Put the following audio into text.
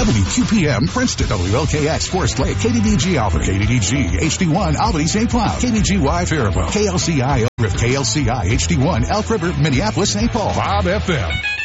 Ebony, QPM, Princeton, WLKX, Forest Lake, KDDG Alpha, KDDG, HD1, Albany, St. Cloud, KBGY, Faribault, KLCI, Elk River, KLCI, HD1, Elk River, Minneapolis, St. Paul, Bob FM.